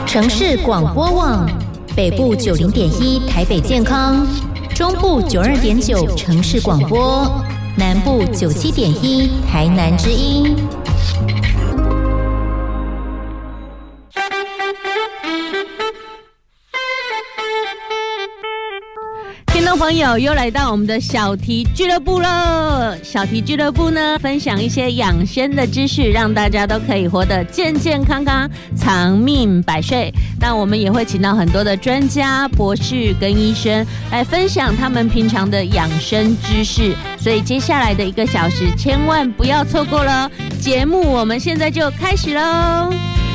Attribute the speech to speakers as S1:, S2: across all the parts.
S1: 城市广播网，北部90.1台北健康，中部92.9城市广播，南部97.1台南之音。
S2: 听众朋友，又来到我们的小题俱乐部了。小题俱乐部呢，分享一些养生的知识，让大家都可以活得健健康康，长命百岁。那我们也会请到很多的专家、博士跟医生来分享他们平常的养生知识。所以接下来的1个小时，千万不要错过了。节目我们现在就开始喽。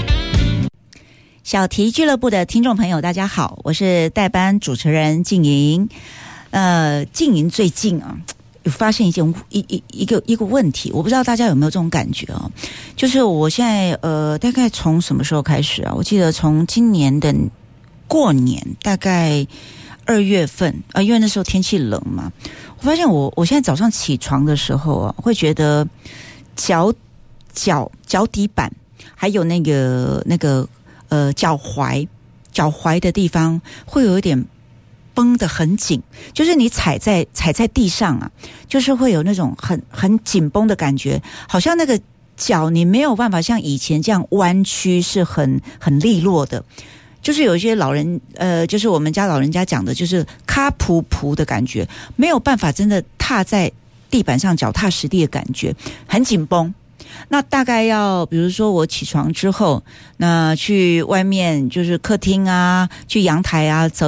S3: 小题俱乐部的听众朋友，大家好，我是代班主持人静莹。静莹最近啊，有发现一个问题，我不知道大家有没有这种感觉哦，就是我现在大概从什么时候开始啊？我记得从今年的过年，大概2月份啊，因为那时候天气冷嘛，我发现我现在早上起床的时候啊，会觉得脚底板还有那个脚踝的地方会有一点绷得很紧，就是你踩在地上啊，就是会有那种很紧绷的感觉，好像那个脚你没有办法像以前这样弯曲，是很利落的。就是有一些老人就是我们家老人家讲的，就是卡噗噗的感觉，没有办法真的踏在地板上脚踏实地的感觉，很紧绷。那大概要比如说我起床之后，那去外面就是客厅啊，去阳台啊走